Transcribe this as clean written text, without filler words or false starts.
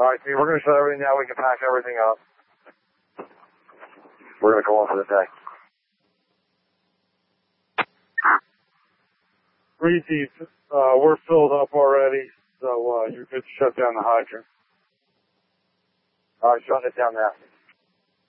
Alright, see, we're going to shut everything down. We can pack everything up. We're going to go on for the day. Reese's, we're filled up already, so you could shut down the hydrant. Alright, shut it down now.